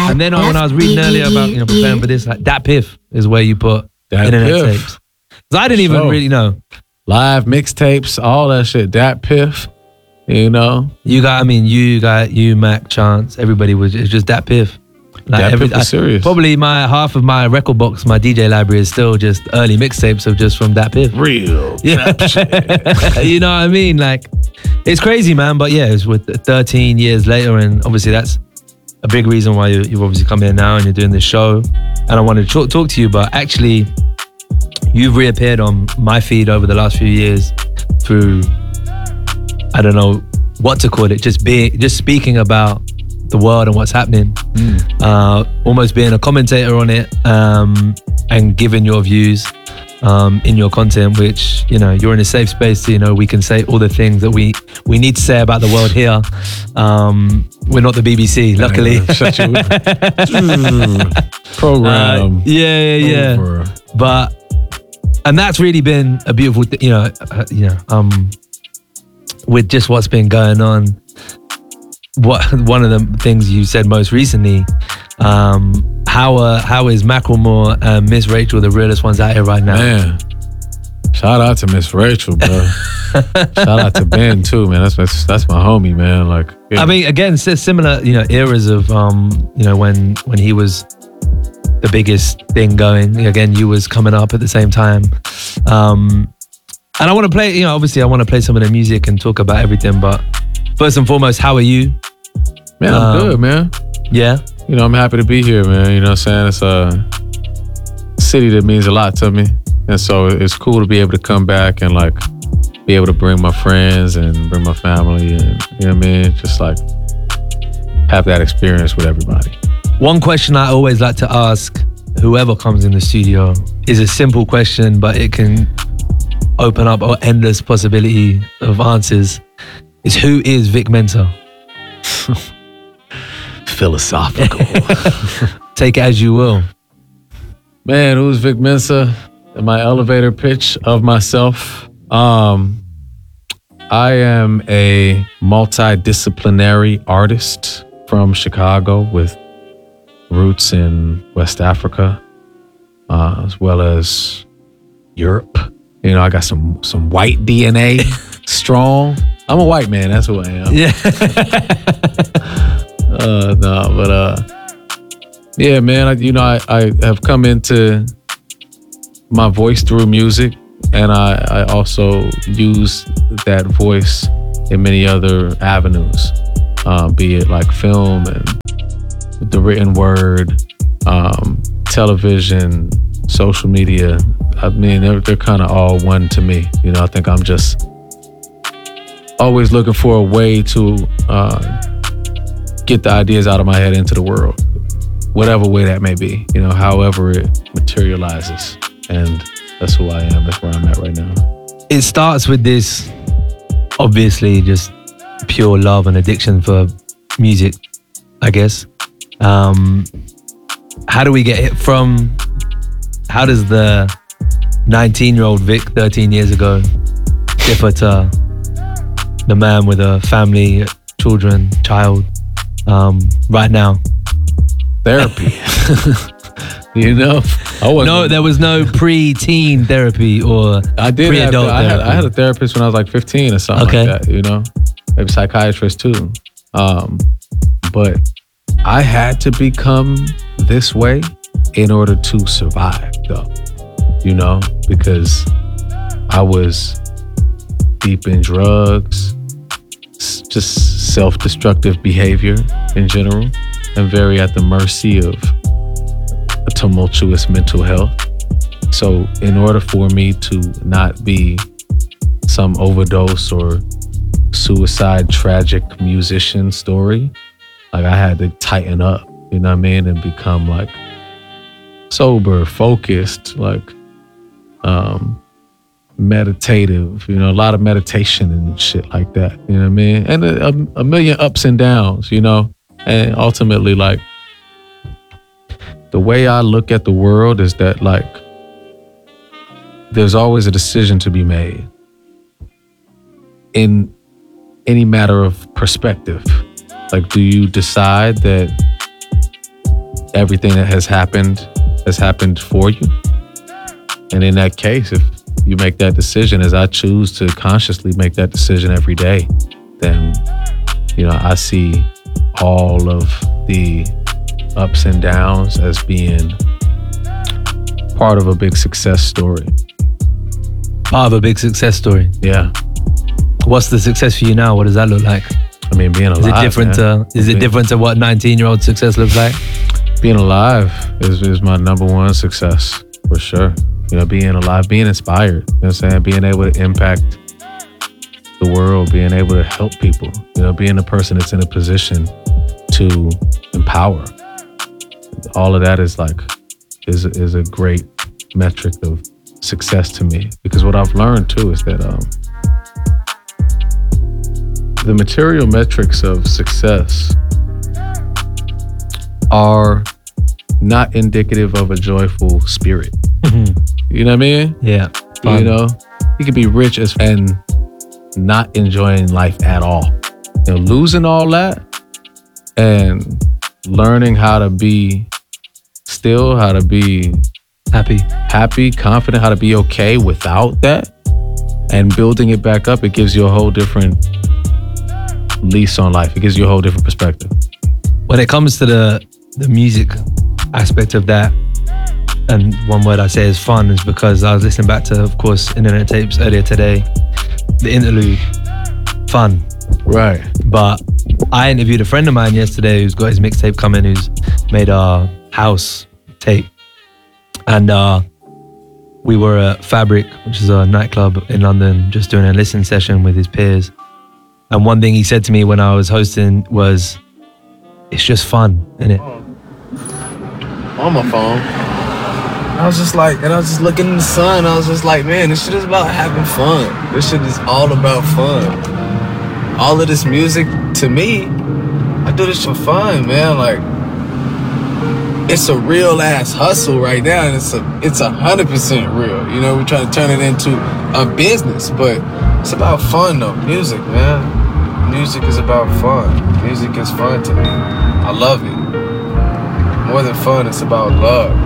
And then when I was reading earlier about, preparing for this, like, Dat Piff is where you put Dat internet Piff. tapes. 'Cause I didn't even really know. Live mixtapes, all that shit. Dat Piff, You got you, Mac, Chance, everybody it's just Dat Piff. Like Dat Piff was serious. Probably half of my record box, my DJ library is still just early mixtapes of just from Dat Piff. Real. Yeah. You know what I mean? Like, it's crazy, man. But yeah, it's with 13 years later, and obviously that's a big reason why you've obviously come here now and you're doing this show. And I wanted to talk to you, but actually, you've reappeared on my feed over the last few years through, I don't know what to call it, just speaking about the world and what's happening, almost being a commentator on it, and giving your views in your content, which, you're in a safe space, so, we can say all the things that we need to say about the world here. We're not the BBC, luckily. Shut you program. Yeah. Over. And that's really been a beautiful thing, with just what's been going on. One of the things you said most recently, how is Macklemore and Miss Rachel the realest ones out here right now? Man, shout out to Miss Rachel, bro. Shout out to Ben too, man. That's my homie, man. Like, yeah. I mean, again, similar, eras of, when he was the biggest thing going. Again, you was coming up at the same time. And I want to play, obviously I want to play some of the music and talk about everything, but first and foremost, how are you? Man, I'm good, man. Yeah. I'm happy to be here, man. You know what I'm saying? It's a city that means a lot to me. And so it's cool to be able to come back and like be able to bring my friends and bring my family and, you know what I mean? Just like have that experience with everybody. One question I always like to ask whoever comes in the studio is a simple question, but it can open up an endless possibility of answers. Is who is Vic Mensa? Philosophical. Take it as you will. Man, who's Vic Mensa? My elevator pitch of myself. I am a multidisciplinary artist from Chicago with roots in West Africa, as well as Europe. I got some white DNA strong. I'm a white man. That's who I am. Yeah. Yeah, man. I have come into my voice through music, and I also use that voice in many other avenues, be it like film and the written word, television, social media. I mean, they're kind of all one to me. I think I'm just always looking for a way to get the ideas out of my head into the world, whatever way that may be, however it materializes. And that's who I am. That's where I'm at right now. It starts with this, obviously, just pure love and addiction for music, I guess. How do we get it from, how does the 19-year-old Vic 13 years ago differ to the man with a family, children, child, right now? Therapy. There was no pre-teen therapy or pre-adult therapy. I had a therapist when I was like 15 or something like that, maybe psychiatrist too. But I had to become this way in order to survive though, because I was deep in drugs, just self-destructive behavior in general, and very at the mercy of a tumultuous mental health. So in order for me to not be some overdose or suicide tragic musician story, like I had to tighten up, and become like sober, focused, like meditative, a lot of meditation and shit like that, and a million ups and downs, and ultimately, like, the way I look at the world is that, like, there's always a decision to be made in any matter of perspective. Like, do you decide that everything that has happened for you. And in that case, if you make that decision, as I choose to consciously make that decision every day, then, I see all of the ups and downs as being part of a big success story. Part of a big success story. Yeah. What's the success for you now? What does that look like? I mean, being alive. Is it different to what 19-year-old success looks like? Being alive is my number one success, for sure. Being alive, being inspired, you know what I'm saying? Being able to impact the world, being able to help people, being a person that's in a position to empower. All of that is a great metric of success to me. Because what I've learned too is that the material metrics of success are not indicative of a joyful spirit. You know what I mean? Yeah. You could be rich and not enjoying life at all. Losing all that and learning how to be still, how to be happy, confident, how to be okay without that, and building it back up, it gives you a whole different lease on life. It gives you a whole different perspective. When it comes to the music aspect of that, and one word I say is fun, is because I was listening back to, of course, Internet Tapes earlier today, the interlude, fun. Right. But I interviewed a friend of mine yesterday who's got his mixtape coming, who's made a house tape. And we were at Fabric, which is a nightclub in London, just doing a listening session with his peers. And one thing he said to me when I was hosting was, it's just fun, innit? On my phone. I was just looking in the sun. I was just like, man, this shit is about having fun. This shit is all about fun. All of this music, to me, I do this for fun, man. Like, it's a real ass hustle right now, and it's 100% real. We're trying to turn it into a business, but it's about fun though. Music, man. Music is about fun. Music is fun to me. I love it. More than fun, it's about love.